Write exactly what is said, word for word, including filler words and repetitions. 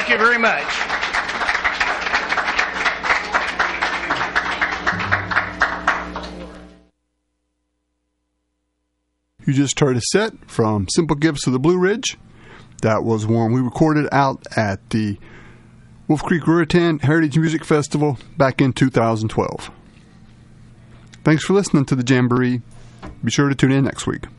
Thank you very much. You just heard a set from Simple Gifts of the Blue Ridge. That was one we recorded out at the Wolf Creek Ruritan Heritage Music Festival back in two thousand twelve. Thanks for listening to the Jamboree. Be sure to tune in next week.